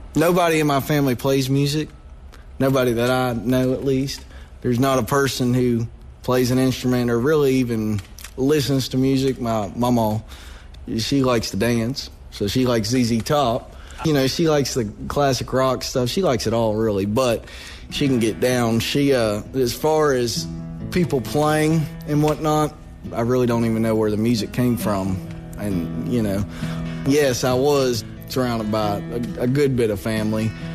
Nobody in my family plays music. Nobody that I know, at least. There's not a person who plays an instrument or really even listens to music. My mama, she likes to dance, so she likes ZZ Top. You know, she likes the classic rock stuff. She likes it all, really, but she can get down. She, as far as people playing and whatnot, I really don't even know where the music came from. And, you know, yes, I was surrounded by a good bit of family.